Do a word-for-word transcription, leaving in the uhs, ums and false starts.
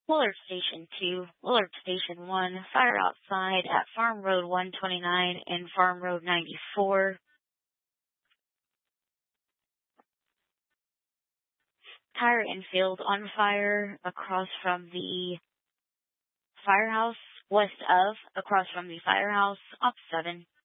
Willard Station two, Willard Station one, fire outside at Farm Road one twenty-nine and Farm Road ninety-four. Tire infield on fire across from the firehouse, west of, across from the firehouse, op seven.